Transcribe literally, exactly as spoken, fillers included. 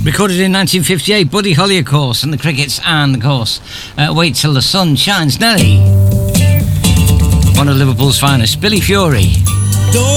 Recorded in nineteen fifty-eight, Buddy Holly, of course, and the Crickets, and, of course, uh, Wait Till the Sun Shines. Nelly, one of Liverpool's finest, Billy Fury.